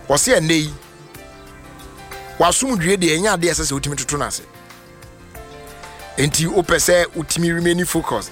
wɔse ene yi wasomdwe de enya ade ese se utimi tutu na ase enti opese utimi remain focus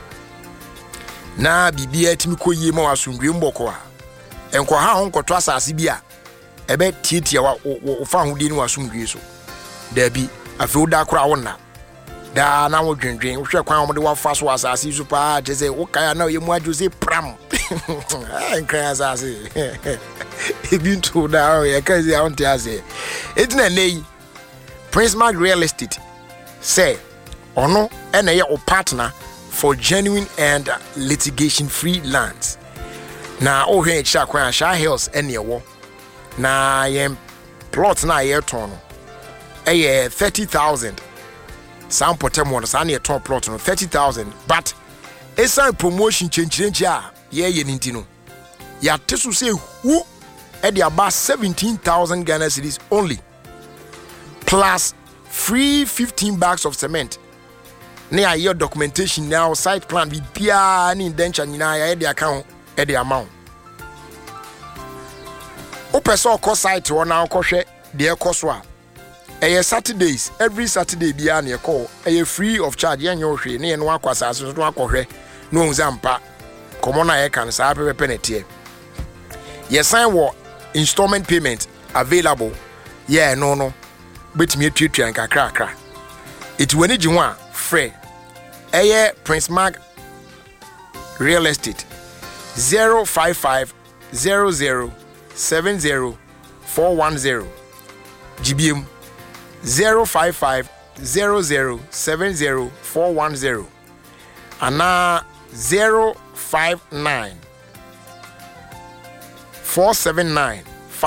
na bibia timi koyie ma wasomdwe mboko a enko ha ho nkoto asase bi a ebe tietia wo fa ho de ni wasomdwe so da bi afi oda kora wona da na wo dwendwen wo hwe kwan wo de wafa so asase so pa je se wo kaya na ye mu adwo pram nkran asase ebintu da ye ka se awon te ase etina nei Prince Mark Real Estate say ono ena ye o partner for genuine and litigation free lands na o hwe echa kwan Shah Hills ene wo na ye plot na ye ton no 30,000 some potem sa na ye ton plot no 30,000 but esa promotion chenchirenchi a ye ninti no ya tesu say who at the about 17,000 Ghana cedis only plus free 15 bags of cement na your documentation now site plan bi bia ni indenture nyina ya the account at the amount o person cost site o na kohwe de cost wa Saturdays every Saturday bia na call free of charge yen yo hwe na ye no akwasa so to akohwe no nzampa komo na ye kan sa pepe penete ye sign wo installment payment available no betimi atwetwa nkakra it wani ji ho a free Prince Mark Real Estate 055 00 70 410 GBM 055 00 70 410 ana 059 479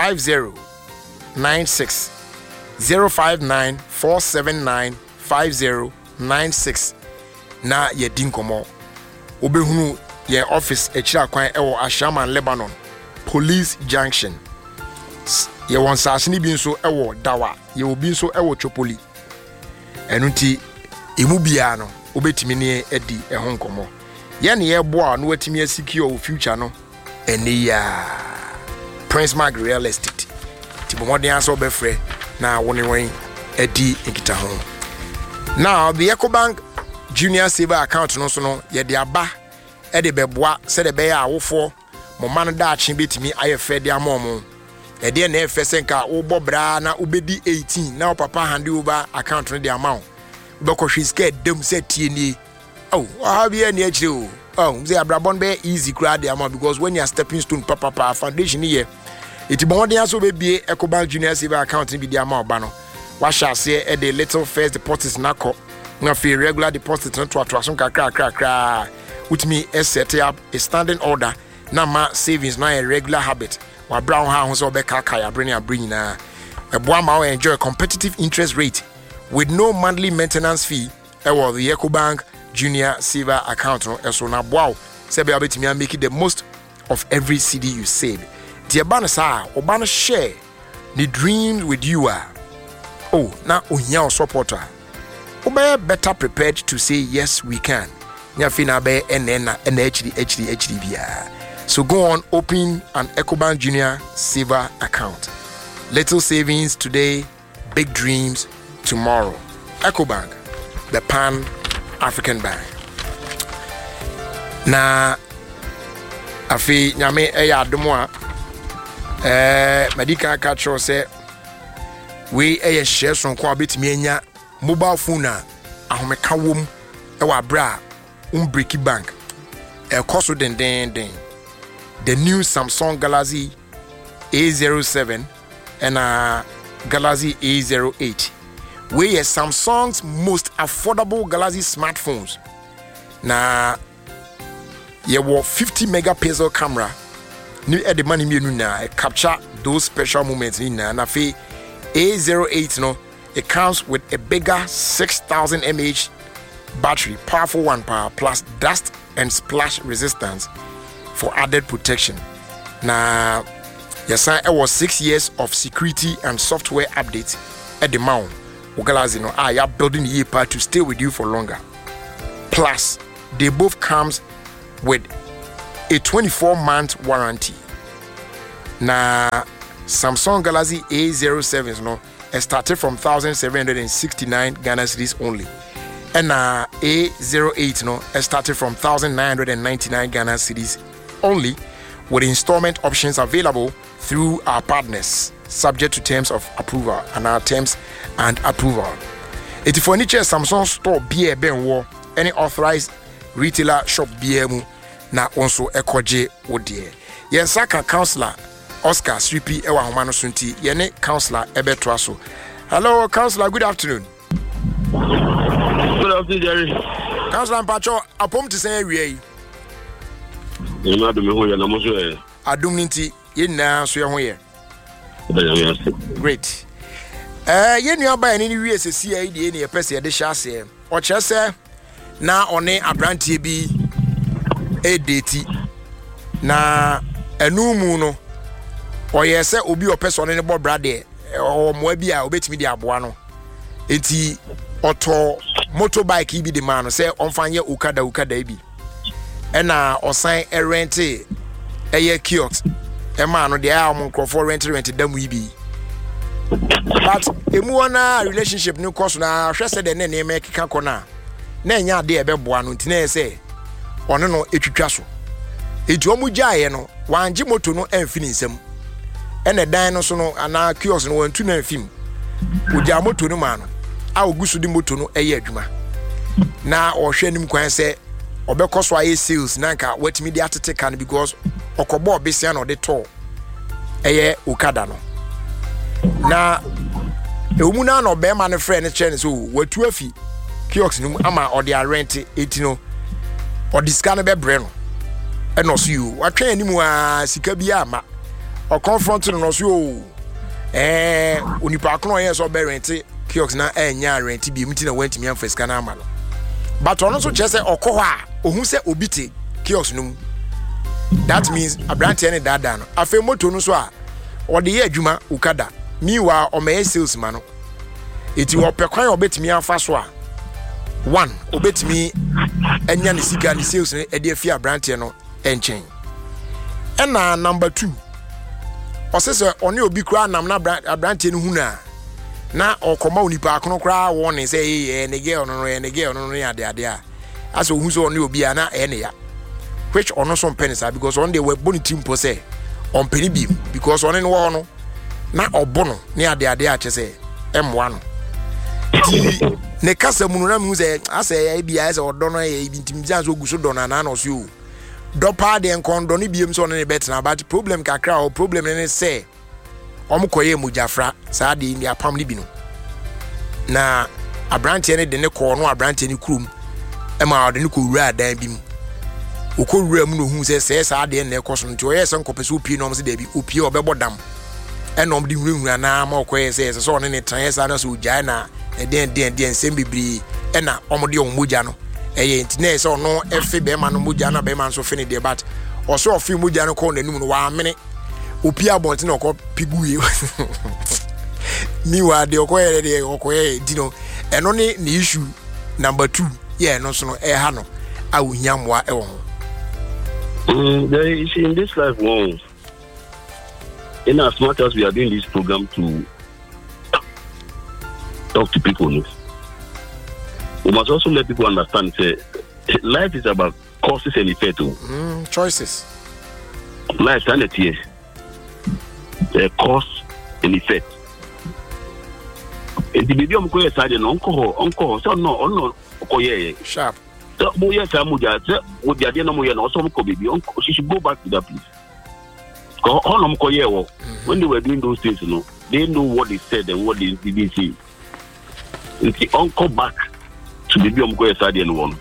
5096 059 479 5096 na ye dinkomo obehunu ye office echira kwan ewo Ashaman Lebanon Police Junction ye won sasini bi nso ewo Dawa ye obi nso ewo Chopoli enuti emu bia no obetimi ne edi ehon nkomo ye ne ye boa no watimi asecure future no ene ya Prince Mark Real Estate tibomodin aso befre na woni edi ekita ho. Now the EcoBank Junior Saver account no so no ye de aba e de beboa se de be ya awofo mo man da achi betimi ayefe de amomo e de na efe senka wo bobra na ubedi 18 na papa hand over account no de amount ubekwohwe scared dem se tie ni oh have ye na akire o oh say abrabon be easy crowd de amount because when you are stepping stone papa foundation here it bomodin aso be bie EcoBank Junior Saver account ni bi de amount ba no wa sha se e de little first deposits na ko na fi regular deposit no to atrason kakra utimi set up a standing order na ma savings na a regular habit wa brown ha ho so be kaka ya bring na e boa ma we enjoy competitive interest rate with no monthly maintenance fee e wo the EcoBank Junior Saver account no so na boa se be abetimi make the most of every CD you save. The ban sa oba no share the dreams with you are oh na ohia supporter we better prepared to say yes we can. Nyafina be enena HD bia. So go on, open an EcoBank Junior Saver account. Little savings today, big dreams tomorrow. EcoBank, the Pan African Bank. Na afi nyame eya adomo a medical catcher say we eye share so kwa betimi enya mobile phone a ahomeka wom e wa bra breaky bank e koso den the new Samsung Galaxy A07 and Galaxy A08 we is Samsung's most affordable Galaxy smartphones na ye wo 50 megapixel camera ni e de mani mienu na capture those special moments in na fe A08 no it comes with a bigger 6,000 mAh battery, powerful one power plus dust and splash resistance for added protection. Now, yes, it was 6 years of security and software updates at the mount. Ugalazino, I am building the part to stay with you for longer. Plus, they both comes with a 24-month warranty. Now, Samsung Galaxy A07 no started from 1,769 Ghana cedis only. And A08 no started from 1,999 Ghana cedis only, with installment options available through our partners, subject to terms of approval and our terms and approval. It for niche Samsung store BA Ben War, any authorized retailer shop BMU na also ekoje odie. Yen saka counselor Oscar Sripi ewa homano sunti yene counselor ebetwa so. Hello counselor, good afternoon. Good afternoon, Jerry. Counselor Mpacho, apom to say wie. You do me ho ya na mo so e. Adum nti ye na so ye ho ye. Great. Ye nua ba ni wie sesi ai de ne pese de hya ase. O kire se na one abrantie bi edeti na enumu no oye se obi opeso ne bo brade o moa bi a obetimi de aboa no enti oto motorbike bi de man se onfanye ukada bi ena osan rente eye kiosk e man no de a mo crofo rent damu bi but emu ona relationship no course na hwese de ne make kaka kona na enya ade ebeboa no ntine se ono no etwitwa so enti omu jaaye no wanje moto no amfini nsam ene dan no so no ana kiosk no wantu na amfim oja moto no ma no a ogusu di moto no eye adwuma na ohwe nim kwan se obekoso aye sales na nka watimi di atete kan because okobo obesia no de to eye ukada no na ewumu na no be ma ne frɛ ne kyerɛ ne so watu afi kiosk no ama ode rent etino ode sika no be bre no eno so you watwen animu a sika bi ama o confront no so onipa kono ye so be rent kiosk na enya rent bi mti na wantimi amfa sika na ama no but ono so kyerɛ sɛ ɔkɔ hɔ a ohun sɛ obite kiosk no that means abrante ne dada no afa moto no so a ode ye adwuma ukada miwa omeye salesman no eti wo pekwan obetimi afa so a one obetimi enya ne sika ne sales ne ede afia abrante no enchen ena number 2 osese one obi kura nam na abrante no huna na okoma onipa akono kura wo ne say ne girl no ya de a aso hu so one obi a na ene ya which ono so penny sa because one day we boni team po say on penny bi because one no no na obono ne ade a chese emwa no ti ne kasa munu na mu say ase ya bia ase odo no ya bintim janso oguso do na no so o do pa de enkondo ne biem so ne bet na but problem kakra o problem ne say omukoye mujafra sa de ni apam ne bi no na abrante ne de ne ko no abrante ne kurum ema ode ne ko wura dan bi mu okowura mu no hu say sa de ne ekoso nti o yesa nkopese opie no mo se de bi opie obebodam enom di hurahura na ma okoye say so ne tran yesa na so ujai na den sem bibiri ena omode ommoja no eye nti na say ono efe be ma no moja na be ma so fini de but oso ofi moja no ko nanum no wa amene opie abonti na okọ piguye mi wa de okoye de okoye di no eno ne issue number 2 yeah no so no ha no a wohia moa ewo ho. There is in this life, in as much as we are doing this program to talk to people, we must also let people understand that life is about causes and effects. Choices. Life is here. Cause and effect. And the baby uncle side and uncle, so no, sharp. So, yes, I'm with the idea no also baby. She should go back to that place. When they were doing those things, they know what they said and what they didn't say. It's uncle back to the baby uncle side and one.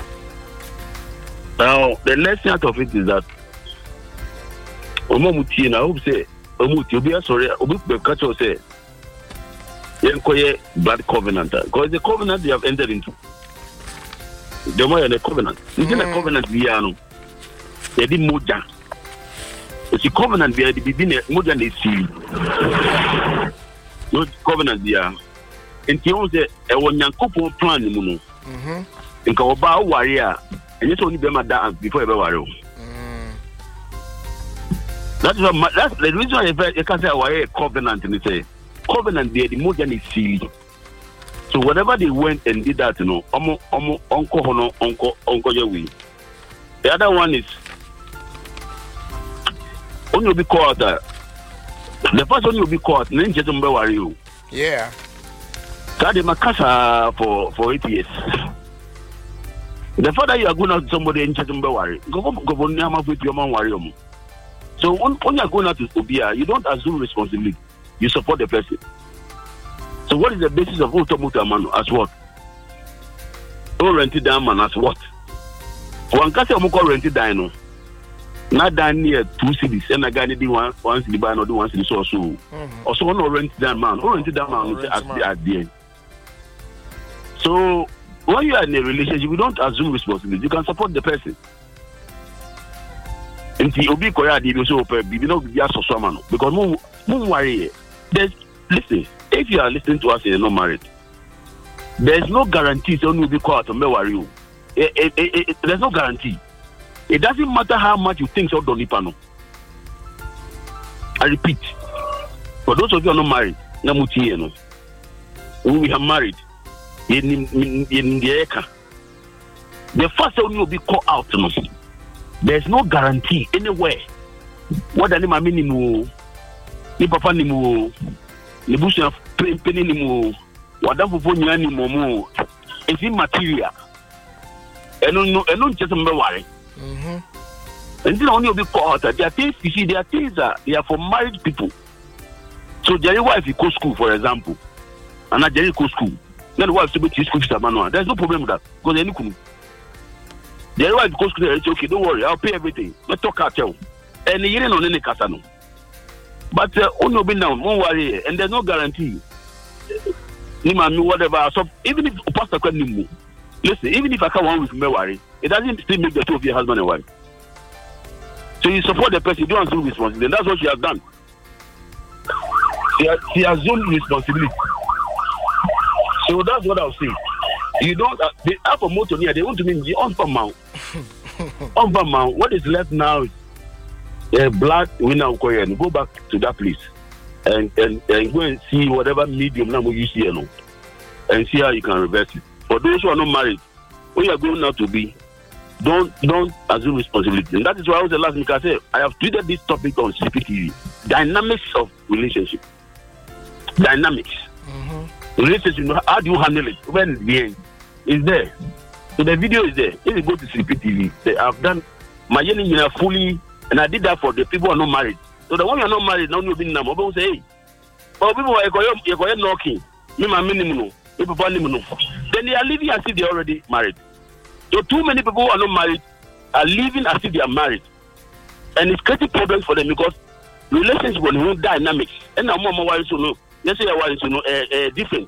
Now, the lesson out of it is that I hope say sorry, say bad covenant because the covenant they have entered into. The more the covenant. It's a covenant we are no. They did moja. It's a covenant we are the beginning moja they see. No covenant we are. And you say a one yankopo plan mu no. In ka oba warrior and you only be mad before ever worry. That's the reason I can't say why a covenant and say covenant there the more than is sealed. So whatever they went and did that, uncle Yawi. The other one is when you be caught. The first one you be caught, then just worry you. Yeah. So they makasa for 8 years. The father you are going out to somebody and just worry. Go on now with your man worry. So when you are going out to Obia, you don't assume responsibility. You support the person. So what is the basis of Otomuta man as what? Oh, rented down man as what? One case of rented down. Not down near 2 cities, and a guy did one city buy or do 1 city so. Also, no rented down man. Oh, rented down man at the end. So when you are in a relationship, you don't assume responsibility. You can support the person. And the Obi Korea did so because more worry. Listen, if you are listening to us and you're not married, there's no guarantee that you will be caught and worry you. There's no guarantee. It doesn't matter how much you think so don't pano. I repeat, for those of you who are not married, we are married in the Eka. The first time you will be caught out. There's no guarantee anywhere. What the name I mean ni papa ni mu ni busu penny ni mu wadam fofo nyina ni momo is immaterial. Eno just mbe worry. And then only be caught. There are things you see. There are things that they are for married people. So Jerry wife you go school for example, and Jerry go school. Then the wife to be school fees manual. There's no problem with that because any kunu. Jerry wife go school. It's okay. Don't worry. I'll pay everything. Let's talk cartel. And you don't know any casano. But only be now. Don't worry. And there's no guarantee. Whatever. So even if pastor can listen, even if I can't one with me worry, it doesn't still make the two of your husband and wife. So you support the person, you don't assume responsibility. And that's what she has done. She assumed responsibility. So that's what I'll say. You don't. They have a motto here. They want to mean the unfamount. Unfamount. What is left now is blood winner. Go back to that place and go and see whatever medium now you see, and see how you can reverse it. For those who are not married, when you are going now to be, don't assume responsibility. And that is why I was the last week I said I have tweeted this topic on CPTV. Dynamics of relationship. Dynamics. Relationship, how do you handle it? When the end is there. So the video is there. If you go to CPTV, they have done my yearning fully, and I did that for the people who are not married. So the one who are not married, now you've been number, but say, hey, but people are going knocking, me my minimum, people then they are living as if they are already married. So too many people who are not married are living as if they are married, and it's creating problems for them because relationship will have dynamics. And now more wives to know. Let's say wives to know different.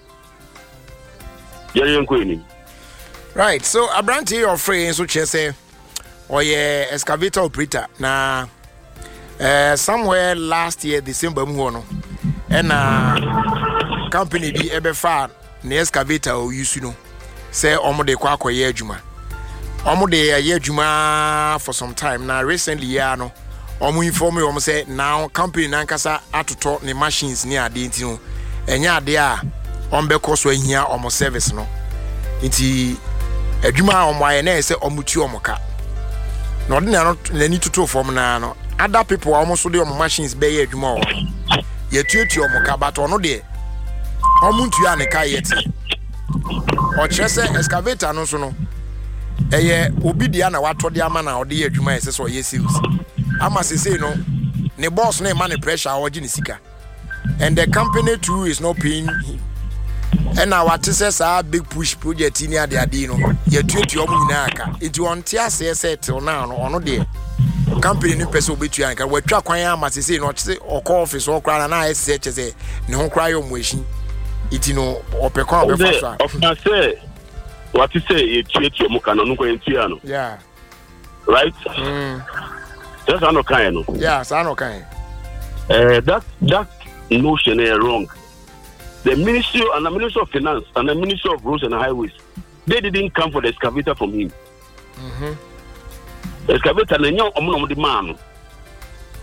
Right. So Abranti, your friend, so say, or yeah, excavator operator. Now, somewhere last year December, and company be ever far. The excavator or you know say de kwa ye juma de ye juma for some time now. Recently no inform me say now company nankasa atoto ne machines ni ade ntino enya ade a beko so ahia service no nti adwuma aye na say tu ka no de na nani toto form na no other people so de machines be ye adwuma ye tuatu ka but ono de omuntu ya ne ka yeti o chese excavator no so no eye obi dia na watode ama na ode ye adwuma ese so ye serious ama sese no ne boss na man pressure o gi ne sika and the company too is not paying him and our tese big push project ni ade no ye tuatu omu nyina aka it won tia se till now no ono de company ni person obetu anka watwa kwan ama sese no chese okọ office o kra na ese chese ne ho kra yo mwashi itino opekwa obefa of na say what you say you treat your muka no ko entia no yeah right that's no kind no yeah so no kind that notion is wrong. The ministry and the minister of finance and the minister of roads and highways, they didn't come for the excavator from him. The excavator na nyo omo de man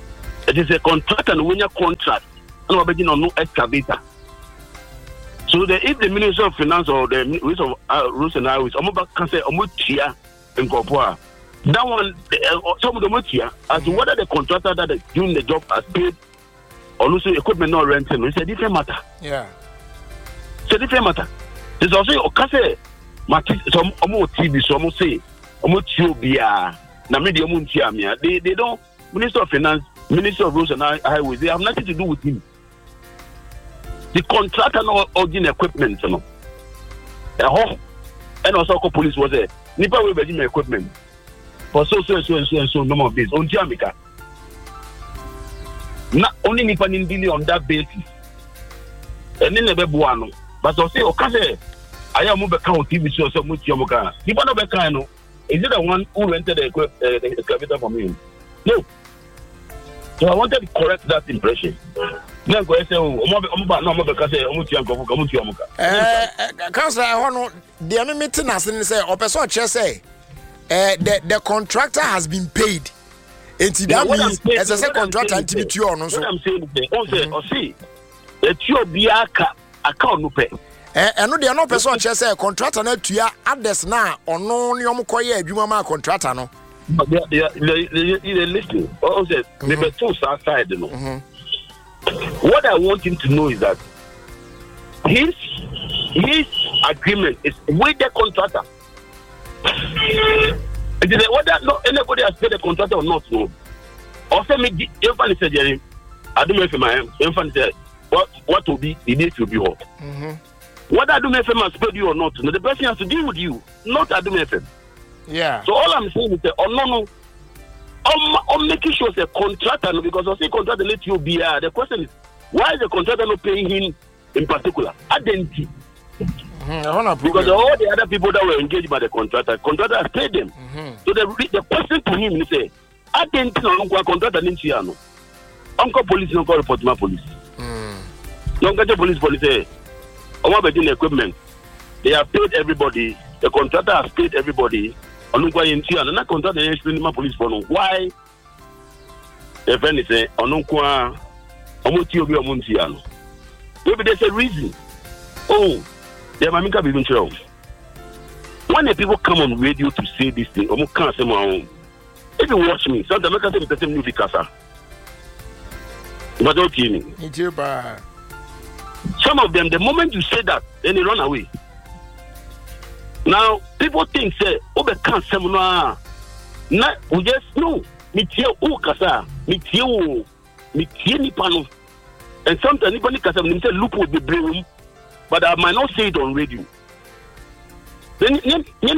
It is a contract and when you contract, and we're beginning on no excavator. So if the Minister of Finance or the Minister of Roads and Highways, can say Omutia and Kopua, that one, some of the Mutia, as to whether the contractor that is doing the job has paid or also equipment not renting, it's a different matter. Yeah. It's a different matter. There's also Okase, some TV, some say, Omutio Namidi Omuntia, they don't, Minister of Finance, Minister of Roads and Highways, they have nothing to do with him. The contractor no ordering equipment, you know. And also police was there. Nipa will be equipment. For so number of days. On Jamaica. Not only Nipa Nindili on that basis. And then the Bebuano. But also, okay, I am moving account TV show so much Yamoka. Nipa no Becano. Is it the one who rented the excavator from him? No. So I wanted to correct that impression. Councillor, the meeting has say, or person say, the contractor has been paid. And that means, as I said, contractor to be to you. What I'm saying is, see, the Tiobiaka account no pay. And no, they are no person say contractor not to ya others now or no Yomukoye, Jumama contractor no. They listening. Also, they were two outside, you know. What I want him to know is that his agreement is with the contractor. Whether anybody has paid the contractor or not, no. Also, me, everyone said, I don't know if my infant said, what will be, the need to be hot. Whether I do FM has paid you or not, no, the person has to deal with you, not I do FM. Yeah. So all I'm saying is that, no. I'm making sure it's a contractor because I say contractor let you be. The question is, why is the contractor not paying him in particular? Identity. Because all the other people that were engaged by the contractor has paid them. So the question to him is, identity no contractor didn't see no. Uncle police no call report my police. No get police say, I'm betting equipment. They have paid everybody. The contractor has paid everybody. Onungwa yenti na contract the explain my police for no why the friend say onungwa omoti obi omunti ano maybe there's a reason. Oh, there might be even true. When the people come on radio to say this thing, omo can't say my own. If you watch me, sometimes I can say the same new Vicasa. But don't hear me. Some of them, the moment you say that, then they run away. Now, people think, say, Obe can't say, no, we just know, Mitie Kasa, Mitie Nipano. And sometimes, Nipani Kasa, they say, loop would be brave, but I might not say it on radio. Then, there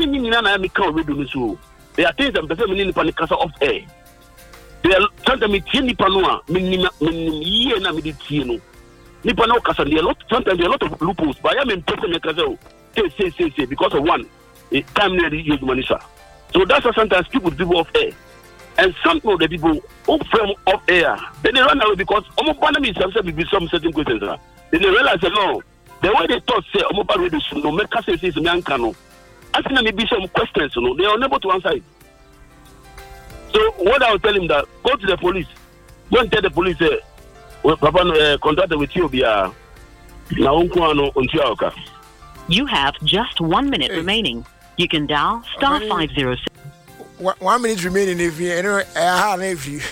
are things that the Nipani Kasa off air. There are sometimes Mitie Nipanoa, Ye na Miditino. Nipano Kasa, sometimes there are a lot of loopholes, but I am in person, say, because of one, time near the use Manisha. So that's why sometimes people off air. And some of the people who from off air, then they run away because Omopana will some certain questions. Then they realize that no, the way they thought say Omopana will no make us say Yankano. Asking them maybe some questions, you know, they are unable to answer it. So what I will tell him that go to the police. Go and tell the police Papa contracted with you now Untiaoka. You have just 1 minute remaining. You can dial *506. 1 minute remaining if you anyway. If you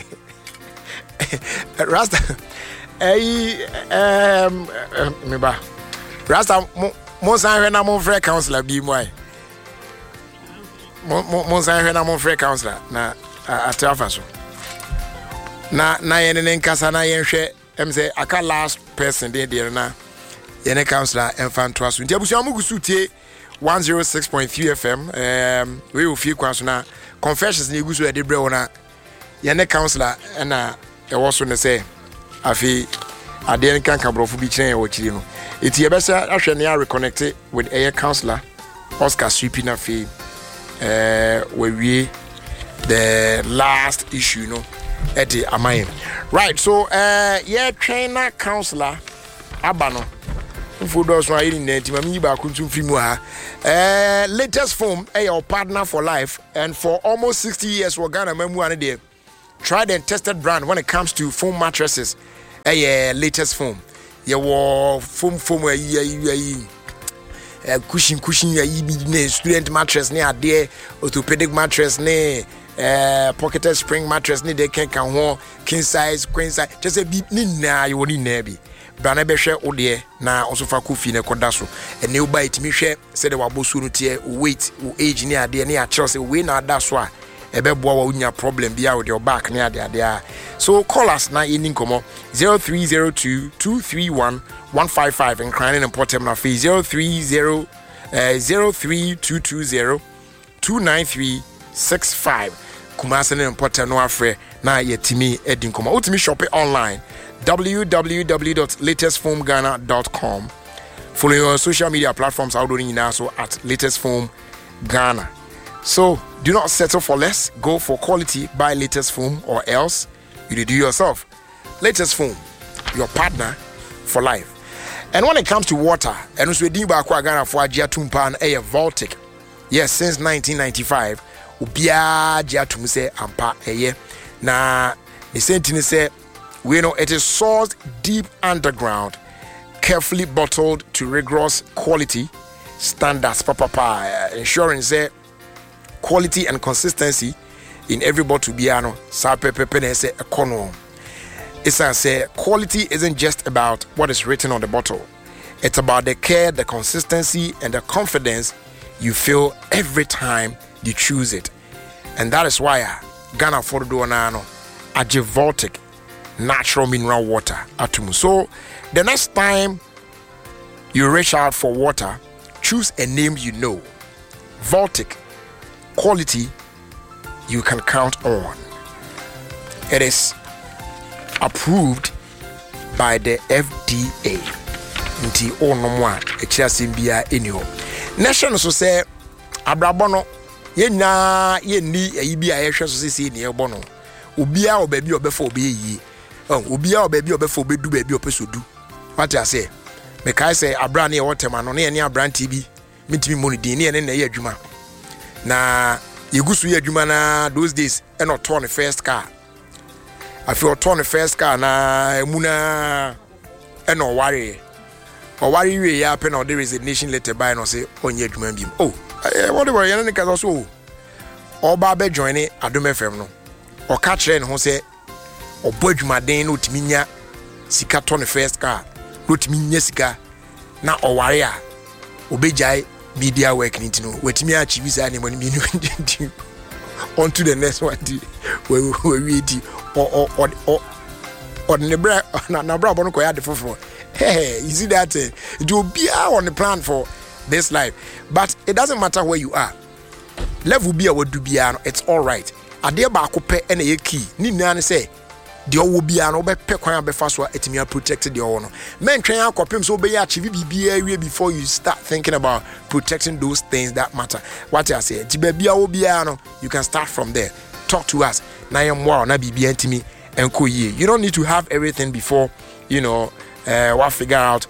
Rasta, Rasta, most I heard no free counselor be my. Most I heard no free counselor na atafaso. Na yenen kasa na yenhwe say aka last person there na. Yene counselor enfant twaso nti abusu amugusu tie 106.3 FM we will feel kwasona confessions na egusu e de bre wona yene counselor na e woso ne say afi ade nkan kabrofo bi kire wo kiri no eti yebesa ahwe ne reconnect with air counselor Oscar Sweepy na fi we the last issue no at the amain right so yeah trainer counselor abano for those who are in it, latest form, your partner for life, and for almost 60 years, we're gonna remember one day. tried and tested brand when it comes to foam mattresses. Latest foam. Foam cushion student mattress ne ade orthopedic mattress ne pocketed spring mattress ne they can king size queen size just a bit ni na you ni na bi brana be hwe ode na osofa kofi ne koda so ene uba itimi hwe se de wabosu no tie weight age ne ade ne a kire se we na ada so a ebeboa wa unya problem bia with your back ne ade so call us na in komo 0302 231 155 and crying in Portem na fee 03220 29365 Kumasi in Portem no afre na yetimi edin komo ultimi shop online www.latestfoamghana.com. Follow your social media platforms out doing now so at Latest Foam Ghana. So do not settle for less. Go for quality. Buy Latest Foam or else you do yourself. Latest Foam, your partner for life. And when it comes to water, and also Dimba Ghana for Jiatumpan a Voltic. Yes, since 1995, Ubia Jiatumse Ampa eye. Na the sentence say we know it is sourced deep underground, carefully bottled to rigorous quality standards, ensuring say quality and consistency in every bottle biano say econo. It's a say quality isn't just about what is written on the bottle. It's about the care, the consistency, and the confidence you feel every time you choose it. And that is why Ghana for do nano Voltic natural mineral water atum. So the next time you reach out for water, choose a name you know. Voltic, quality you can count on. It is approved by the FDA. Nti onomwa echiasimbia enyo. Nation so say abrabono yenya yenni ayibi ayehwe so sisi ne ebono. Obia obabi obefo obeyi. Obia obabi obefo obedu babi opesodu. What I say? Me kai say abra ne wotema no ne abran TV. Mitimi money ne ne ye adwuma. Na yegusu ye adwuma na those days e no turn the first car. I feel turn the first car na emuna e no worry. Or worry we ya pen or the resignation letter by no say onye adwuma bim. Oh, whatever ye ne kaso so. Oba be join Adom FM no. O ka kire ne ho say obo adwumaden no timinya sika turn the first car. No timinya sika na o worry a obejai media work nintino wetimi achieve say animal mi on to the next one we di or the bra na bra bono ko ya de foforo hey you see that it will be on the plan for this life, but it doesn't matter where you are. Level be a do be it's all right. Ade ba ko pe na ye key ni nane say the owo bia no be pe kwan be fa so etimi protect the owo no mentwen akopem so be achieve bibia wie before you start thinking about protecting those things that matter. What I say ti ba bia wo bia no you can start from there. Talk to us na yem wa na bibia ntimi enko ye. You don't need to have everything before you know what figure out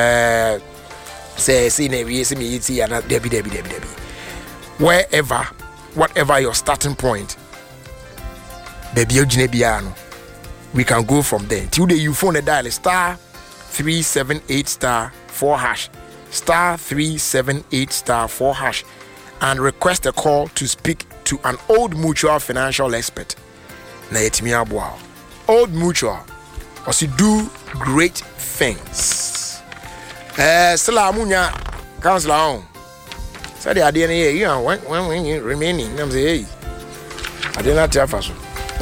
say na we see me iti and debi wherever whatever your starting point baby ojine bia no we can go from there. Today you phone a dial star 378 star 4 hash star 378 star 4 hash and request a call to speak to an Old Mutual financial expert. Na yetimi aboa. Old Mutual also do great things. Sala munya councilor on. Say the idea here you know when you remaining I'm say hey. I did not tell us.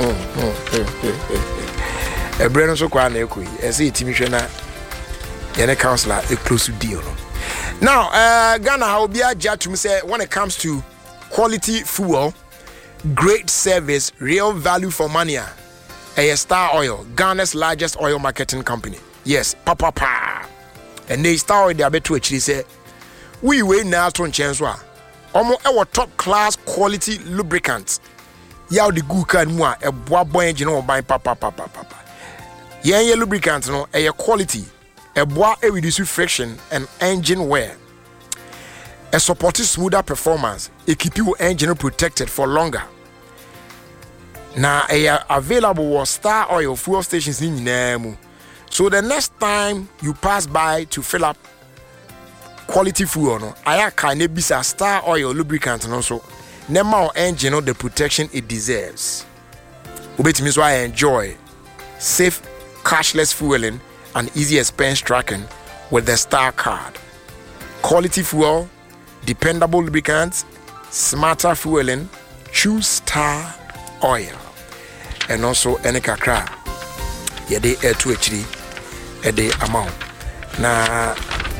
A brand so kwa na ekoi ese itimi hwe na yene counselor a close deal no. Now Ghana how be ajatum say when it comes to quality fuel, great service, real value for money, a Star Oil, Ghana's largest oil marketing company. Yes, papa. And they Star Oil they are beto actually say we now to chance wa omo our top class quality lubricants. Yaw the good kan mu a eboa bon engine no ban papa. Yen lubricant no a quality eboa e reduce friction and engine wear. A support smoother performance, it keep your engine protected for longer. na available was Star Oil fuel stations in nyinaa. So the next time you pass by to fill up quality fuel no aya ka ne bisa Star Oil lubricant no so nema engine no the protection it deserves. Obetimi so I enjoy safe cashless fueling and easy expense tracking with the Star card. Quality fuel, dependable lubricants, smarter fueling, choose Star Oil. And also any kakra yede to actually the amount na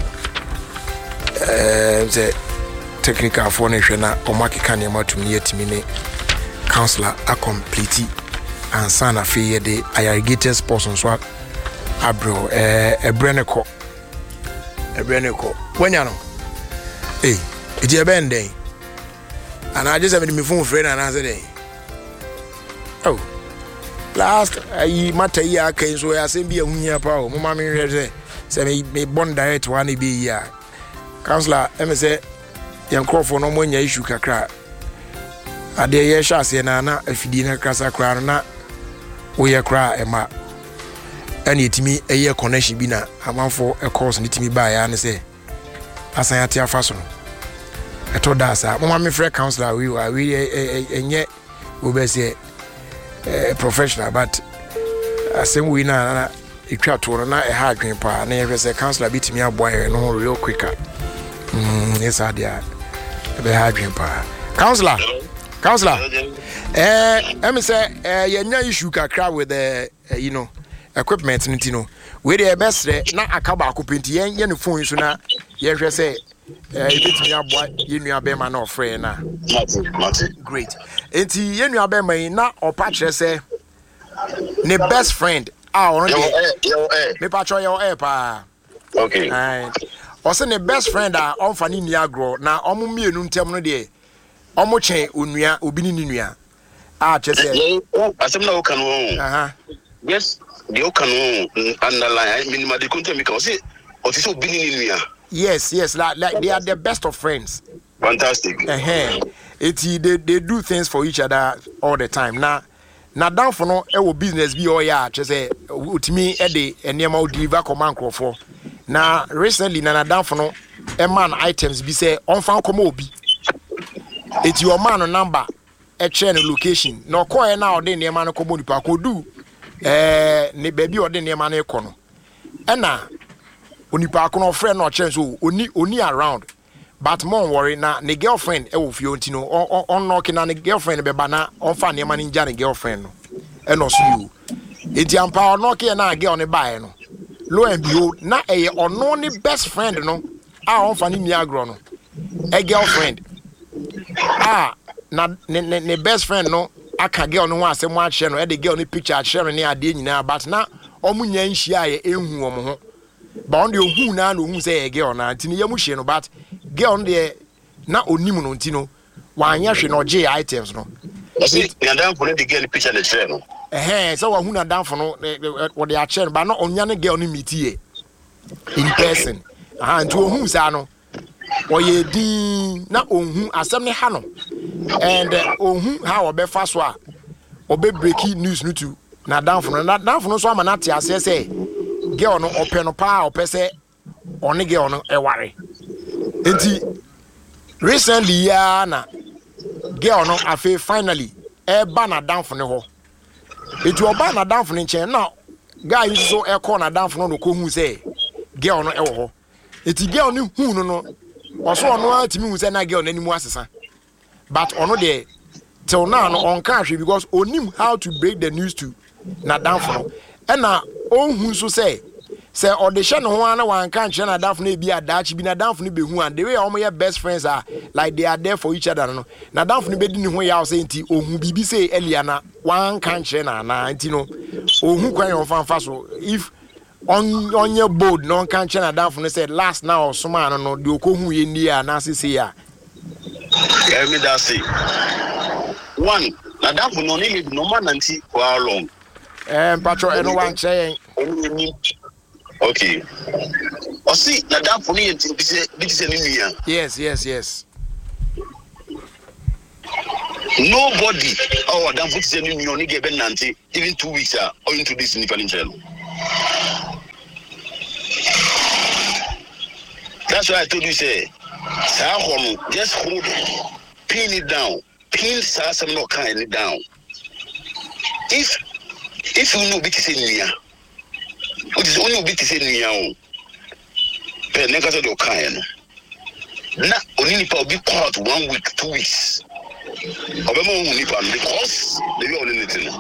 the technical phone na omaki kan yama to me yetimi ne counselor a complete and sana fe the irrigated person so abro ebreneko wanya no e je ben den and I just have me phone friend and I said oh last matter ya kan so ya sem bia hunya pa o mama me hwede se me bond direct one be ya counselor em say yan crofo no mo nya issue kakra ade ye sha se na afidi na krasa kra na wo ye kra ema ani etimi eye connection bi na amanfo e course ni timi ba ya ne se asan ya tia fa so no eto da sa mama me frɛ counselor we enye wo be se professional but asem we na etwa to na e ha adwen pa na ye say counselor bitimi aboa no real quicker yes adia e be ha adwen pa counselor em say ye nya issue kakra with the equipment nti we dey best na akaba akopenti ye ne phone so na ye hwe say bitimi aboa ye nua be ma na ofre na great enti ye nua be ma na opa kire say ne best friend already me patcho your pa okay also ne best friend onfa ni ni agro na omo mienu ntem no de omo chen onua obi ni nua kire say asem na wo kan wo yes the o kan underline minimum the content because say otiso obi ni nua. Yes, like they are the best of friends. Fantastic. They do things for each other all the time. Now down for no business be all ya say ultimi the enema deliver command for. Now recently na down for no man items be say on fan come obi. It's your man number a chain location. No call now the enema no come pa ko do ne baby or the enema no kono. Ena onipa kono friend no chance so oni around but more worry na ne girlfriend e wo fie ntino on knock na ne girlfriend be ba na on fa ne ma ne nja ne girlfriend no e no so you enti ampa on knock na girl ne bae no lo and behold na e ono ne best friend no on fa ne ni agro no e girlfriend na ne best friend no aka girl no ho asem a hye no e de girl ne picture a share ne ade nyina but na omunya nhia ye ehu omo ho but on the who na no who say girl na ntini yamu hye no but girl on the na onim no ntino wanya hwe no je items no see na dan for the girl picture the share no so wa hu na dan for no what they are share but no onya ne girl no meetie in person nto hu sa no oye din na onhu asem ne ha no and onhu ha obefa so a obe breaking news no to na dan for no so ama na te ase say girl no open no pa opese one girl no eware enti recently ya na girl no afi finally e ba na danfo ne ho enti oba na danfo ne nchen na guy yi so e call na danfo no ko hu say girl no e wo ho enti girl no hu no oso ono atimi hu say na girl no animu asesa but ono de till now no on can because onim how to break the news to na danfo no na ohun so say audition no one one can na danfo no be adachi bi na danfo no be hu and the way all my best friends are like they are there for each other no na danfo no be di ni ho ya say nti ohun bibi say earlier na one can na nti no ohun kwan on fan so if on your board no can na danfo no said last now soma no the okohu ye ni ya na say ya me that say one na danfo no need no man nanti for how long patro eno wan che okay. O see na that for me this is yes. Nobody. Oh, damn, put say you only get Nanti even 2 weeks or into this in channel. That's why I told you say, just hold it, pin it down, pin some no kind it down. If you know bit is in here, it is only bit is in here. But never said your kind. Now only for be caught 1 week, 2 weeks. Because they are only anything.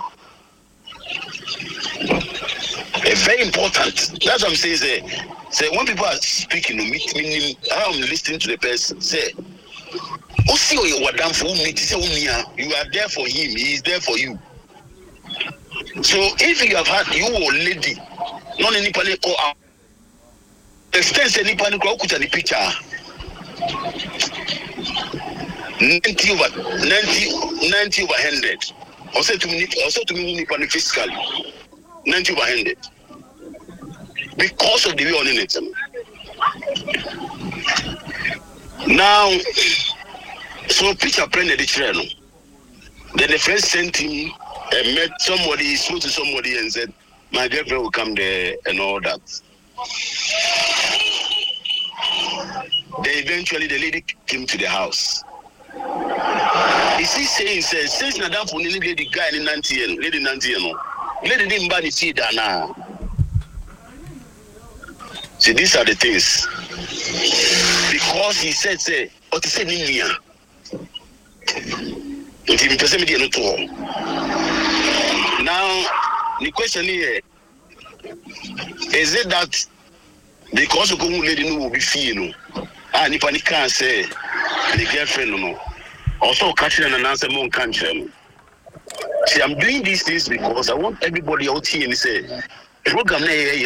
It's very important. That's what I'm saying. Say when people are speaking, meaning I'm listening to the person. Say, "Oh, see you are done for me. You are there for him. He is there for you." So if you have had you lady, not any panic or extend any panic or put any picture. 90 over 100. Also to me physically 90 over 100 because of the way on it. Now, so picture printed the channel. Then the friend sent him and met somebody, spoke to somebody and said, "My girlfriend will come there and all that." Then eventually the lady came to the house. Is he saying, since Nadam for the guy in lady Nanti, lady didn't buy the seed now. See, these are the things. Because he said, what is it in here? Now, the question here is it that because the lady will be feeling, and if I can't say the girlfriend, no. Also, catching an answer more country. See, I'm doing these things because I want everybody out here and say, program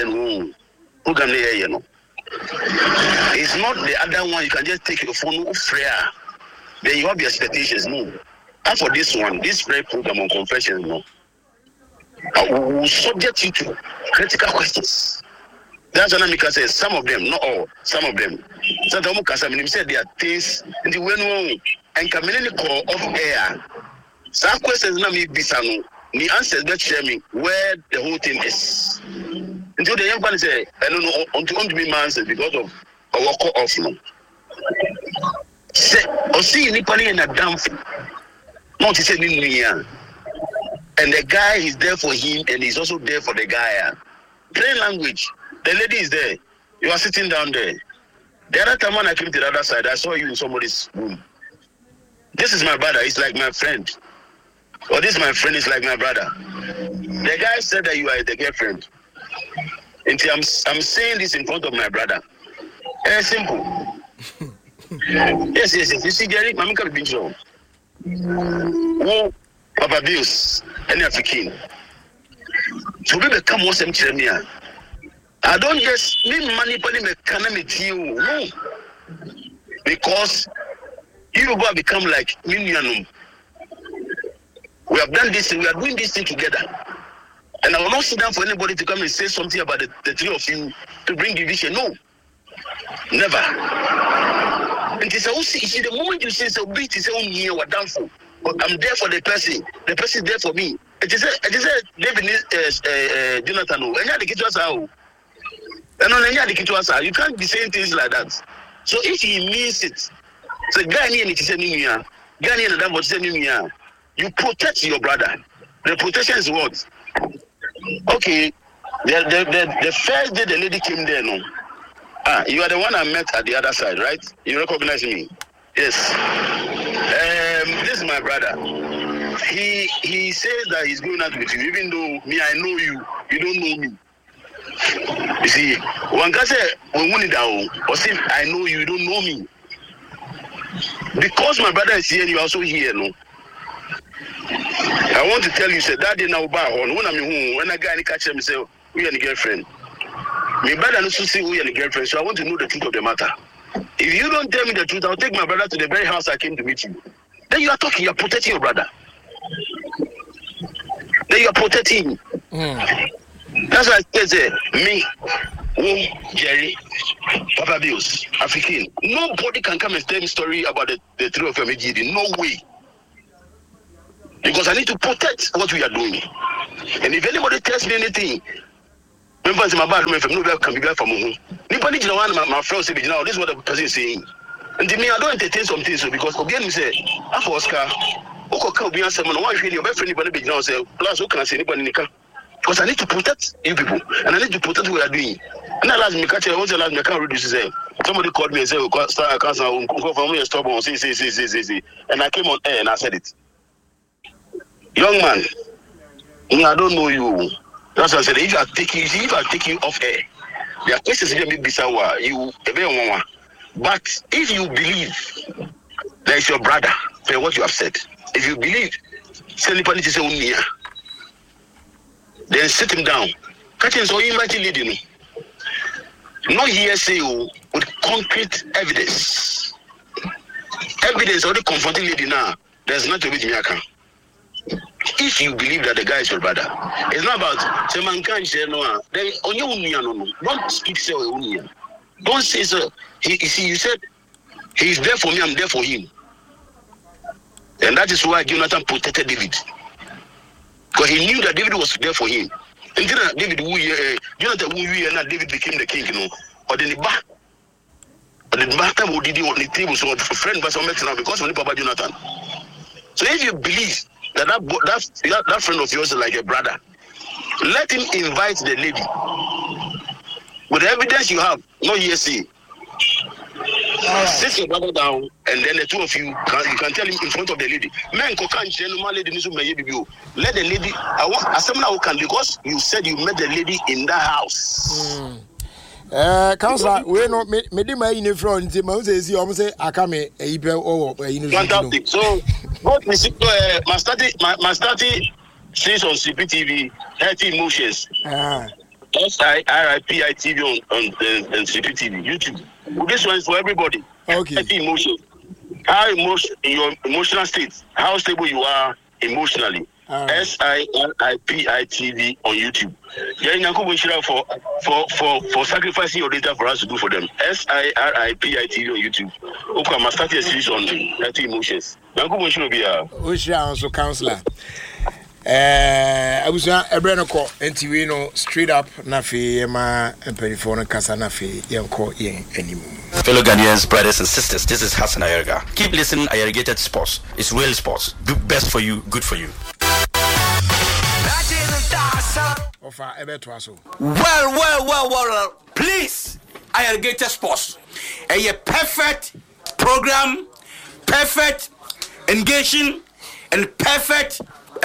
it's not the other one. You can just take your phone prayer. Then you have your expectations. No. As for this one, this prayer program on confession, no. I will subject you to critical questions. That's what I say. Some of them, not all, some of them. Sometimes said there are things in the way and community call of air. Some questions not me bisano. The answers that share me where the whole thing is. Until the young man say, I don't know, until me answer because of a walk off no. Say or see anybody in a damn not to say in and the guy is there for him and he's also there for the guy. Plain language. The lady is there. You are sitting down there. The other time when I came to the other side, I saw you in somebody's room. This is my brother. He's like my friend. Or this my friend is like my brother. The guy said that you are the girlfriend. And I'm saying this in front of my brother. It's simple. Yes. You see, Jerry, Mami can be so. Oh, Papa Bills, any African. So we become more same here. I don't just need money for the economy, no. Because you will become like million. We have done this, we are doing this thing together. And I will not sit down for anybody to come and say something about the three of you to bring division. No. Never. And it's also, you see, the moment you say so big, it's only here, we're down for. I'm there for the person is there for me. It is a David Jonathan, and you can't be saying things like that. So if he means it, so you protect your brother. The protection is what? Okay, the first day the lady came there, no. You are the one I met at the other side, right? You recognize me? Yes. This is my brother. He says that he's going out with you, even though me, I know you, you don't know me. You see, one guy said, or say, I know you, you don't know me. Because my brother is here, you are also here, no. I want to tell you, say that day now buy on when I'm home, when a guy catch him, say, we are the girlfriend. My brother also say we are the girlfriend, so I want to know the truth of the matter. If you don't tell me the truth, I'll take my brother to the very house I came to meet you. Then you are talking, you are protecting your brother. Then you are protecting him. That's why I say, me, Jerry, Papa Bills, African. Nobody can come and tell me story about the three of them. No way. Because I need to protect what we are doing. And if anybody tells me anything, remember, my bad no can be bad from home. Nobody my friends say, this is what the person is saying. And to me, I don't entertain some things because again, say, after Oscar, Oko be answer, why you feel your best friend, anybody now say, plus, who can say anybody? Because I need to protect you people, and I need to protect what we are doing. And I last me catch it, last me can't reduce it. Somebody called me and said, I can't go for me and stop on, say. And I came on air and I said it. Young man, I don't know you. That's what I said. If I take you off air, there are questions you be bizarre. You but if you believe that is your brother, for what you have said, if you believe, then sit him down. Catch him so you invite leading. Not hearsay with concrete evidence. Evidence already confronting lady now. There's nothing with me. If you believe that the guy is your brother, it's not about say man can't say no. Then no. Don't speak so. Don't say so. You said he's there for me, I'm there for him. And that is why Jonathan protected David. Because he knew that David was there for him. And then David Jonathan and David became the king, Or then the back. But the back time did on the table, so a friend was on now because of Papa Jonathan. So if you believe that friend of yours is like a brother, let him invite the lady. With the evidence you have, no hearsay. Sit your brother down, and then the two of you can tell him in front of the lady. Man, let the lady. I want because you said you met the lady in that house. Councillor, we know me in front. Say I come fantastic. So, what my study series on CPTV, Healthy Emotions. SIRIPI on CPTV, YouTube. This one is for everybody. Okay. Healthy Emotions. How your emotional state, how stable you are emotionally. SIRIPI TV on YouTube. For sacrificing your data for us to do for them. SIRIPI TV on YouTube. Okay, I'm starting a series on healthy emotions. Also counselor. I was a Brenoko, and straight up Nafi, ma and Periphone Casa Nafi, Yanko anymore. Fellow Ghanaians, brothers and sisters, this is Hassan Ayerga. Keep listening, Ayergated Sports. It's real sports. Do best for you, good for you. Well. Please, Ayergated Sports. A perfect program, perfect engaging, and perfect.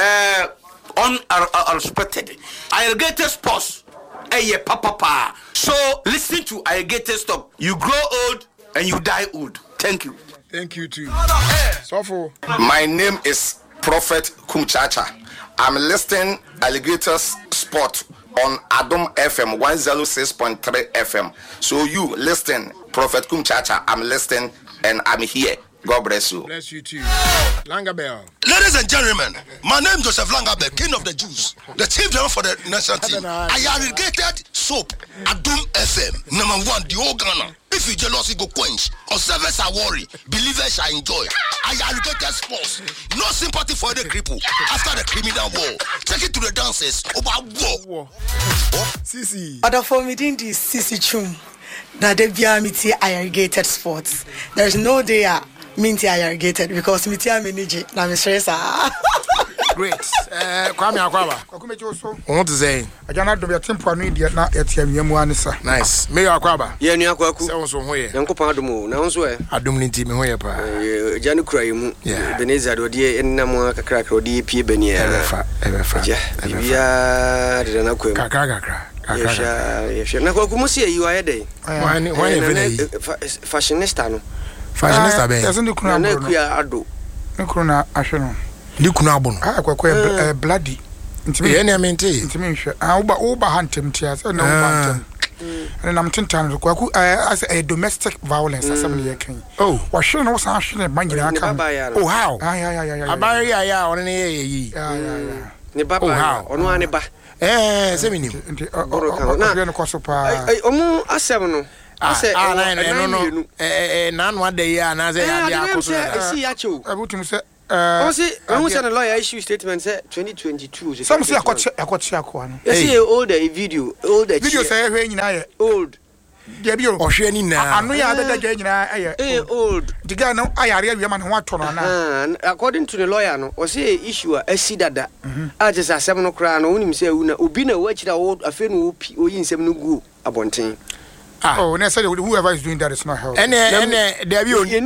Unrespected. Ayergated Sports. Papa. So listen to Ayergated Stop. You grow old and you die old. Thank you. Thank you too. So my name is Prophet Kumchacha. I'm listening Alligator Sport on Adom FM 106.3 FM. So you listen, Prophet Kumchacha. I'm listening and I'm here. God bless you. Bless you too. Langabell. Ladies and gentlemen, my name is Joseph Langabell, King of the Jews, the chief driver for the national team. Ayergated Soap, Adom FM, #1, the old Ghana. If you jealousy go quench, observers are worried, believers shall enjoy. Ayergated Sports, no sympathy for the cripple after the criminal war. Take it to the dances about war. Sisi. Other for me, this Sisi Chum. That they be Ayergated Sports. There's no day Minty Ayergated because Minty Ameniji. Na Mistressa. Great. Kwame Akwaba. What to say? I don't know the tempo need yet not at Yamuanisa. Nice. Mayor Akwaba. Yeah, near Kwaku. Sounds from where? Uncle Padumo. Now, swear. I don't need to be here. Janu Craim. Yeah. Beneza, Dodi, and Namaka crack or DP Benia. Ever. Yeah, the Naku. Kakaka. Yes, Nakumusia, you are a day. Fashionista. Fashionista, doesn't look like Ado. Nukrona Ashano. Lukunabon. I bloody. Any maintain. Over hunting tears. No, and I'm 10 times as a domestic violence as somebody king. Oh, was sure no such a man. Oh, how? I buy ya on any. Oh, how? On one eba. Seminim. I seven. I said, no, none one day, and as I see, say who said a lawyer issue statement say 2022. Some say I got one. Yes, older video say where nyina old. There be ohwe ni na. Anu ya da nyina old. The guy no ayare awie ma no ato no na. According to the lawyer no, o say issue a asidada. A just asem no kra no unim say una obi na wachira wo afi no oyi nsem no gu abonten. Oh, and I said whoever is doing that is not helping. And there be only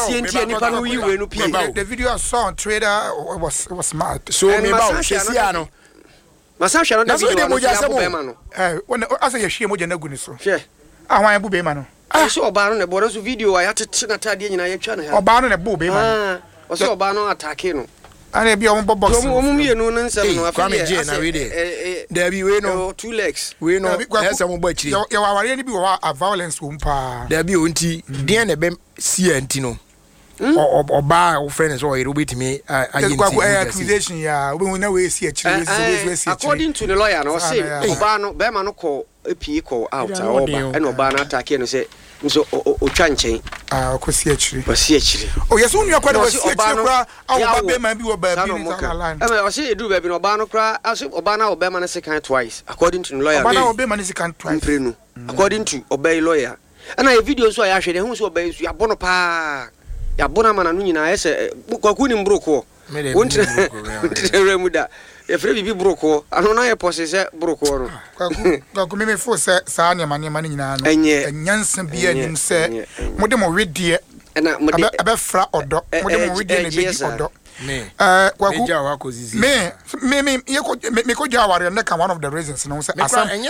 the video I saw on Twitter was mad. So me about Shesiano. Masasha no video when I say she moja na guni so. She. Ah wan bu be ma no. I saw oba no na bodo so video I atete na tade nyina ye twa na ha. Oba no na bu be ma no. O say oba no attack no. And be on box. Omumienu no nsem no afi na we dey. There be we no 2 legs. We no esa mo bachiri. You ware ni bi wo a violence wo mpa. There be onti den na be see anti no. Oba wo friend so you betimi accusation ya we na we see achire we see. According to the lawyer no say oba no be ma no call apie call out oba and oba na attack no say nso o twa nchen okosi achire oh yes unu yakwa wasi achire kra oba be ma bi wo ba bi ni ta line o say edu ba bi no oba no kra oba na oba ma na second twice according to the lawyer oba na oba ma na second twice according to oba lawyer and a video so ya hwede hu so oba ya bono pa ya bona mana no nyina ese kwaku ni mbroko wontre muda e fre bibi broko ano na ye posese broko no kwaku me fo se sa nyama nyina no enyansa bia nim se mode mo wedie na mode abefra odo mode mo wedie na beji odo kwaku me ye ko jaware na kan one of the reasons no say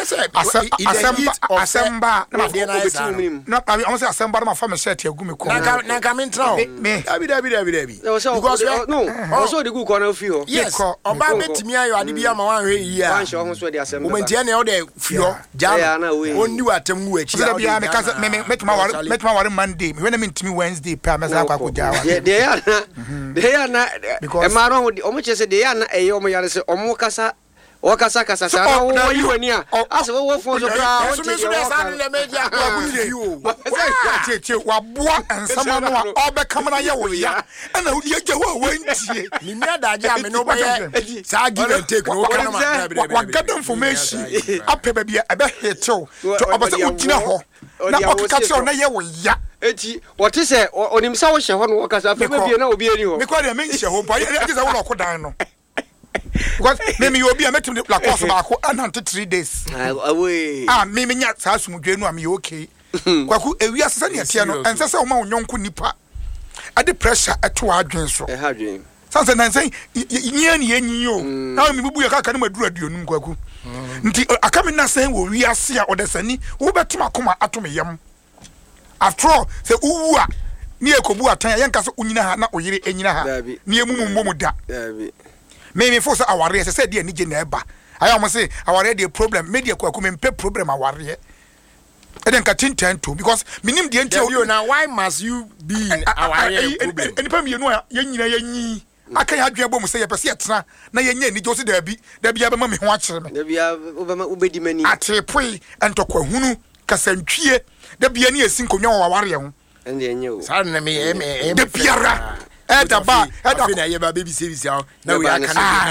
asemba na I say asemba na fa me shirt agumi ko na ka me ntra me dabi because no also the go na fi ho yes oba betimi ayo ade bia ma wan hwe yi a wan sho ho so the asemba momentia na o de fio ja onni watam gu achi da bia me ka me metuma ware Monday me when me ntimi Wednesday pa me sa kwa jawa de ya na emaro omo chese de ya na eyo omo yare se omo kasa wakasa kasa sa na wo yi wani a ase wo fo so kra o te so sa le media kwa ku che wa boa ansama no a obe kamera ye wo ya na wo ye wo wantie ni mia da ja me no ba ye sa give and take no kana ma wa get information apɛ ba bia ebe hetew to obase ugina ho na okaka na ye wo ya eti wote se onim sa wo hye ho no wakasa fa ba bia na obi ani ho me kwa de me hye ho pa ye se wo ko dan no because me you be a meeting la course ba ko anante 3 days away me nya sa sumdwe no am you okay kwaku ewi asese ne tie no ense se wo ma wonyonko nipa ade pressure eto adwen so hadwen sanse nan say nyia ne yanyi yo na me bubu ye kaka ne maduru aduonum kwaku nti akame na sen wo wi ase a odesani wo betuma koma atome yam after all se uwu a ne ekobu atan ye nka so unyina ha na oyire enyina ha ne emumumu da me force aware se said ni je na eba I am say aware the problem media kwaku me mpe problem aware e den ka tintan to because minim de enti you now why must you be aware problem enipa me no ya nyina yanyi aka ya adwe bom se ye pese etena na yenya ni josi da bi aba me ho akere me da bia obedi mani atepoi entokwa hunu kasantwie da bia ni esi nkonwa aware ho ende enye o sa na me de biara eda na ye ba baby service na we aka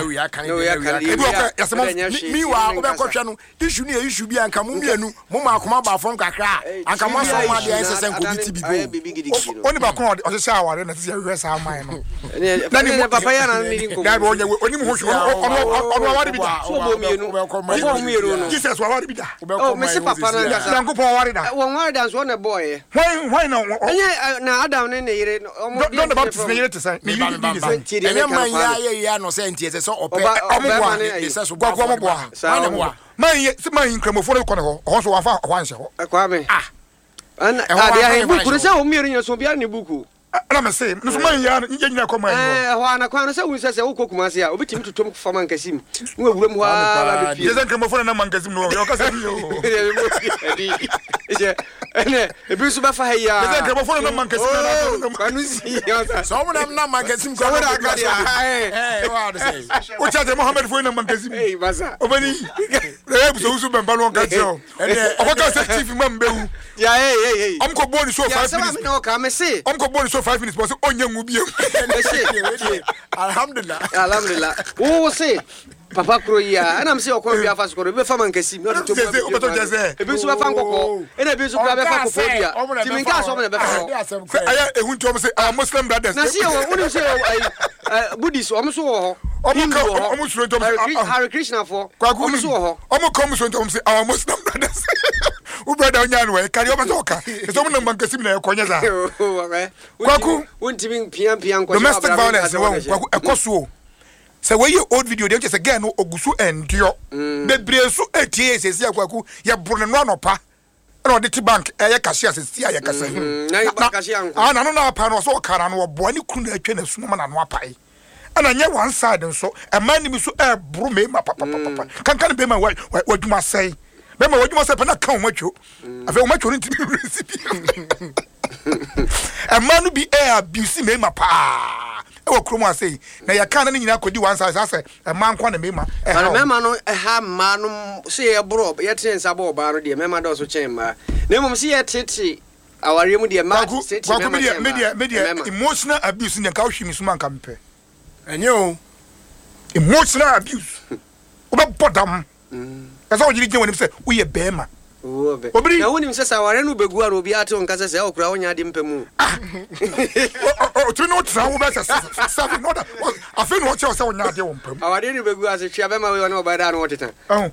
mi wa obekotwa no issue ni issue bi anka mu mienu mu ma akoma ba fon kakra anka mo so ma de ensese nko biti bibo oni ba kon o se aware na se we sa man no na ni papa ya na ni nko da bo oni mu ho ono aware bi da so bo mienu no Jesus wa aware bi da oh me se papa na nko po aware da won aware da so na boy why no na Adam ne yire don't about to to say me enya man ya no say ntie se ope omoboa ne se so gwa omoboa man ye se man nkramofo ko ne ho so wafa hwanse ho kwa me ana ade ya buku se o miere nya so bia ne buku ana me se no so man ya nyina ko man ho ana kwa no se wun se wo kokuma se ya obetimi tutom fa man kasim wo awuram ho ba be pie je nkramofo na man kasim no yo ka se yo ene ebi so befa ha ya the grebo phone no man kasi na kanu si so mo na man kasi ko na akadi what to say o cha Mohammed phone no man kasi basa obani e so ben balon ka tio o ka say chief man bewu ya hey am ko boni so 5 minutes no ka me say am ko boni so 5 minutes but onye ngu biem alhamdulillah wo say papa kro ya ana mse okon bia fa skoro be fa man kasi no to ebi so be fa nkoko ena ebi so be fa kokko bia timi nka so be fa aya ehun to say our Muslim brothers na see woni say Buddhist o so ho omo so to Hare Krishna for omo so ho omo come so to say our Muslim brothers u brother onya no e kari omo so ka so mo man kasi na e konya za kwaku wontimi pian nko domestic violence kwaku ekoso se we ye old video dey say again no ogusu endio bebre so etie sesi akwaku ye brone no anopa na odi ti bank ye cashier sesi ya kasa na ba cashier anko na no na apa no so kara no bo ani kunu atwe na su no na no apai ana nye one side nso e man ni so e bro me ma papa kan be ma waduma sei be ma waduma sei pa na kan o matwo afa o matwo ntimi recipe e man no bi e abuse me ma pa e kromo asei na ya kan na nyina kodi one side say e man kwa na me ma e mema no e ha ma no se e bro ye tensa ba oba no de mema do so chen ma na mom se ye tete aware mu de ma tete media emotional abuse nka o hwimi so man ka mpe enye o emotional abuse o be bodam esa o jiri gwen se wo ye be ma obiri na woni msesa aware no begu ara obi ate on kasa se o kura onya de mpemu o tu no tra wo be se safi no da afi no o che o se onya de mpemu aware no begu ase twa be ma we no ba da no oteta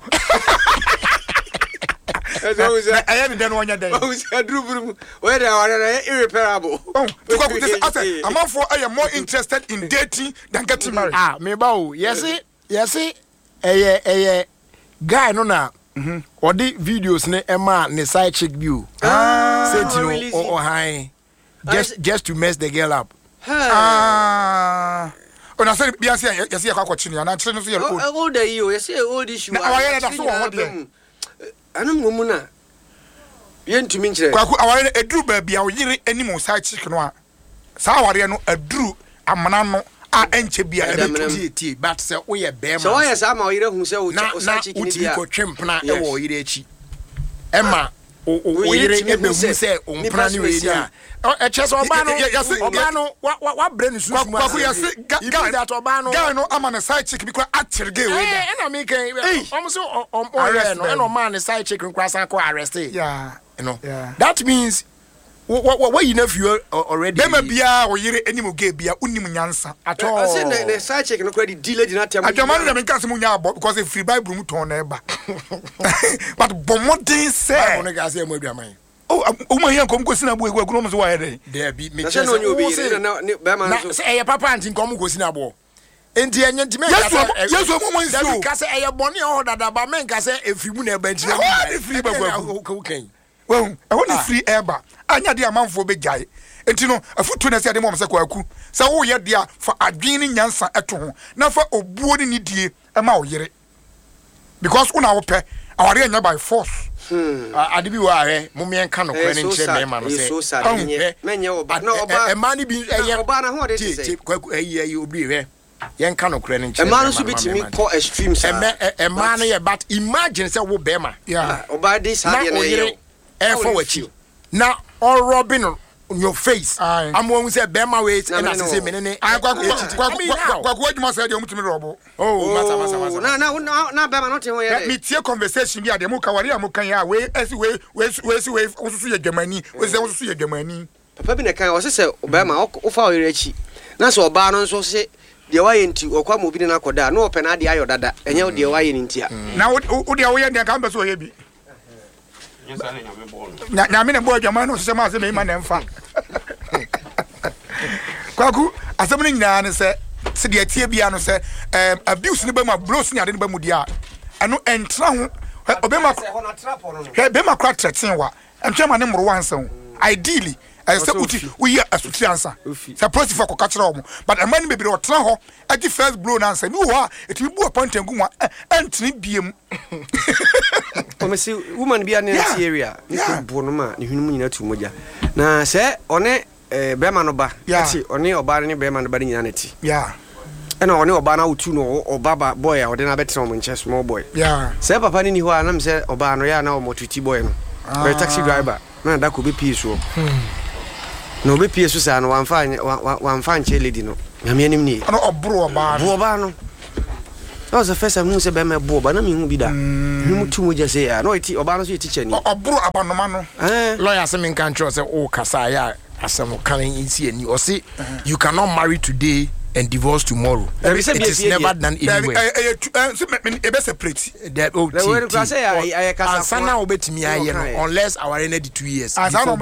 I am the one day. Where they are irreparable. I'm out for I am more interested in dating than getting married. Ah, me bow. Yes, guy no na. Or the videos ne Emma ne side chick view. Said you know or high. Just to mess the girl up. When I said Biasia, you see a cockatoo, and I tell you, old day you say old issue. Anam ngomuna yentu minchire kwaku aware eduru ba bia oyire animal side chicken no a sa aware no aduru amana no a enche bia ebetie but se oye be ma so oye sa ma oyire hu se o side chicken bia na ko twempna e wo oyire echi ema oyire ebe hu se ompna ni we dia e cheso oba no wa brain susu mu kwaku ya se guy that oba no guy no amana side chicken because atirge we da na me kan almost no and man side chicken kwasa ko arrest yeah you know that means what you know if you already dem bia oyire animal gay bia unim nyansa at all I say the side chicken no the delay did not tell me adwamane dem kan se mu nya abo because if free bible mu ton na eba but bomodin say bible no ga say mu adwaman o ma yan kom ko sina bo egwa kuno so wa yede there be me say no you be na be man so say e papa antin kom ko sina bo enti enye ntime yesu mo mo nsi ka say e bone o dada ba men ka say efimu na eba ntire e free bagwa ko kan well I want free airba anya de amanfo be gyae enti no afutu na se de mom se kwaku se wo ye de fa adwen ni nyansa eto ho na fa obuo ni die e ma wo yere because una wo pe aware anya by force adibi wa are mo me enka no kwane nche me ma no se menye oba na oba e ma ni bi eye oba na ho de se kwaku eye obi we yenka no kwane nche e ma no so bitimi ko extreme sa e ma no ye but imagine say wo be ma yeah oba this ha na ye for what you now all rubbing on your face I'm one say be my way and I say menene kwaku adwuma say de omutumi robo masa na be ma no te ho ye me tie conversation bi ade mu kawari amukan ya we osusu ye dwamani we say osusu ye dwamani papa bi na kan o se be ma o fa oyere achi na so oba no nso se de wa ye nti okwa mo bi na koda na ope na de ayo dada enye de wa ye ntia na wo de wo ye de kan be so ye bi nyame ne bo adwama no so ma se me ma na mfa kwaku asem ni nyina ne se de tie bia no se abuse ni ba ma blows ni ade ni ba mu dia eno entra ho obema bema kwa tretin wa entwema ne mro wansan ideally I say uti we are asuti answer say process for kokachira omo but a man be be otra ho agi first blow na answer ni wo a it be bu appoint ngu wa entini biem me see woman be an area bonoma ni hunu nyina tu moja na se one bema no ba ati one oba ne bema no ba nyina neti ena one oba na utu no obaba boy a ode na betre mo nche small boy se papa ni ho anam se oba no ya na o motuti boy no be taxi driver na da ko be pie so no be pie so sa no wan fa nche lady no nyame anim ni no obro oba no that was the first time say be me bo ba na me hu bi da mu tu mo je say no iti oba no so teacher ni obro abanoma no lawyer say me kan tro say o kasa ya asem kan insi ani o say you cannot marry today and divorce tomorrow. It is never done anywhere. Separate. Unless our energy 2 years.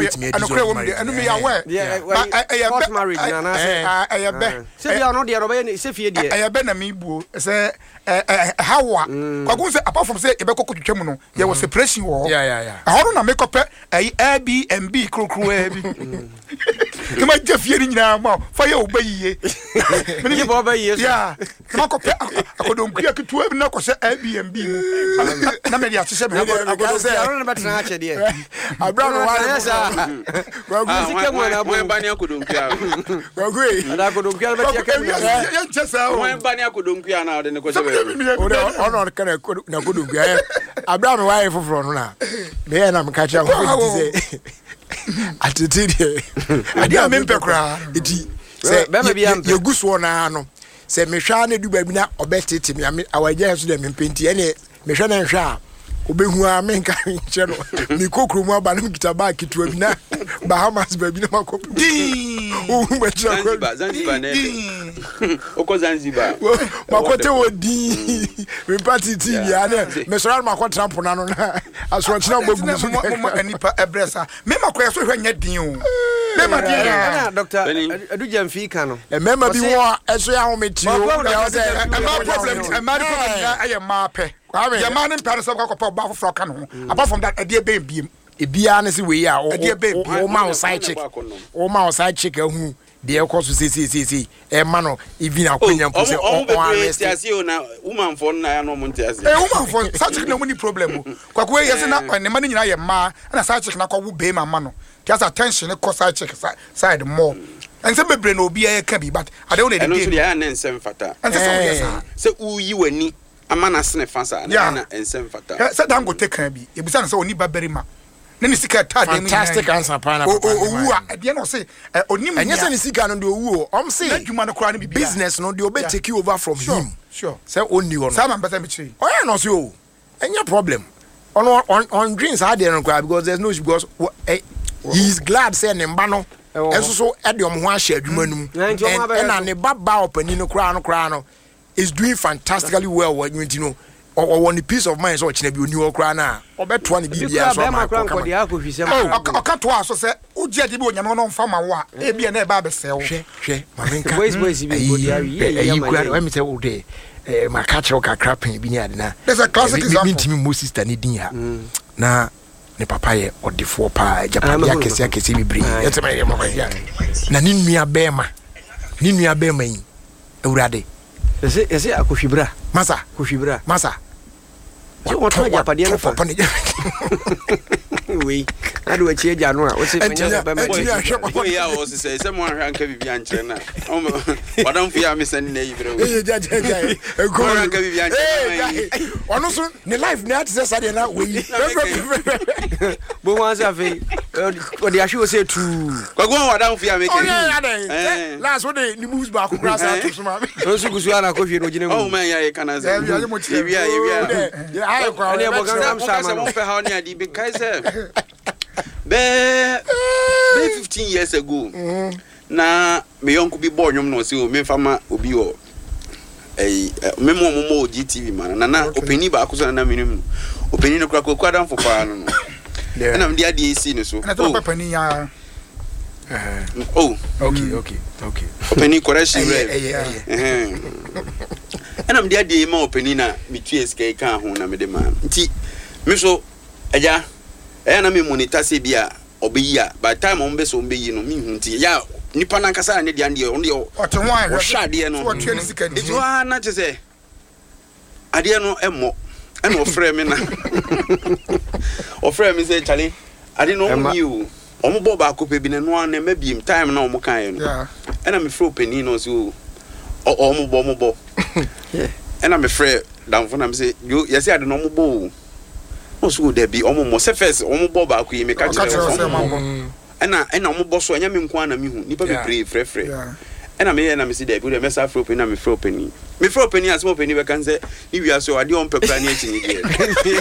How apart from say there was separation war. How do I make up Airbnb crew? You might just hear now fire obey. Many Bobby years. Yeah, I couldn't get to have no Airbnb. Namely, I don't know about dear. I brought one. When Banya couldn't agree. And I couldn't get just when Banya couldn't get out in the question. I brought a wife from now. Then I'm catching up. At the day, I didn't remember it. Say, you go so no. Say, me shane do baby na obeti ti me our yes dem penti ene me hwe na hwe a obehu a me nka nche no me kokru mu aba no kita ba kitu abi na Bahamas baby na makopu o mu cha Zanzibar ne oko Zanzibar makote wodi me party TV ya ne me sora makote Trump na no na aso china bogu so mo anipa ebresa me makoye so hwe nya din o me ma din na doctor Aduja Mfika no mema bi wo eso ya ho meti o problem aye ma pe ya ma ne mpare so kwakopa ba foforo ka no apart from that ade be biem ebia ne se we ya o ma o side chick ahu de e koso si e ma no even akonya mpo se o arrest o na woman for na ya no mo ntiase woman for side chick na mo ni problem kwako we yesi na ne ma ni nyina ye ma na side chick na kwa wo be ma no just attention ne ko side chick side more and say bebre na obi e ka bi but ade won e dey no ya na nsem fata and say uyi wani amana sene fasa na nsem fata say dan go take kan bi e bisa na say oni baberima na ni sika ta dem fantastic answer pana owu a de no say onim anya say ni sika no de owu o say adwuma no kra no bi business no de obe take over from him sure say oni ho no sama mbasa mi chi o ya no say o anya problem on dreams how dey no kra because there's no because he is glad say ne mba no enso so e de omho ahye adwuma num and ne baba opani no kra no is doing fantastically well when you know or one piece of mind so chine bi oni wo kra na obeto na bibia so ma ko kama o ka to aso se uje de bi onyame no mfa ma wo a e bia na e ba be se wo hwe mamenka boys bi go dia yi let me tell you dey ma catch o kakra pen bi ni ade na there's a classic example mi mo sister ni din ha na ne papa ye odefo pa Japan ya kese bi bri yetema ye mo ya na ni nua bema yi ewurade ese akohwibra masa je won ya pade no fa we adu a chie ja no a o se menya ba me boy ya o se mo ahwa nka bibia nkyere na wadam fu ya me send na yi bro ja ko nka bibia nkyere ono so ne life na ati se na we bo wan sa fe o de ahwe o se tu kwago wadam fu ya me last one ni moves back across to so ma o su kusu ana ko hwe no gine mu oh man ya kana se ya ai kwa ne bo gam sama mo fe ha oni adi bi kai se be 15 years ago na me yonku bi bo nwom no se o me fama obi o me mo GTV man na openi ba akuso na minimum openi no kura kokwa dan fofa no na me dia di esi no so na to papa ni ya oh okay openi correction na me dia di ma openi na me tue SK kan ho na me de man nti me so aja na me monitor se bia obeyi a by time on be so obeyi no me hunti ya nipa na nkasa ne dia ndie on de o shade no so tue ni sika ni na che se ade no emmo ɛna ɔfrɛ me na ɔfrɛ me sɛ Charlie ade no ɔmo you ɔmo bɔ baako pɛ bi na no na ma biem time na ɔmo kan no ɛna me frɛ opani no so ɔmo bɔ ɛna me frɛ damfo na me sɛ yo yɛsɛ ade no ɔmo bɔ o so there be ɔmo mo sɛ first ɔmo bɔ baako yi me ka kyerɛ ɔmo ɛna ɔmo bɔ so anya me nko ana me hu nipa bebree frɛ ɛna me yɛ na me si there bi me sa frɛ opani na me frɛ opani asɛm opani bɛka sɛ ni wia so ade ɔmo pɛpra ne akyi ni deɛ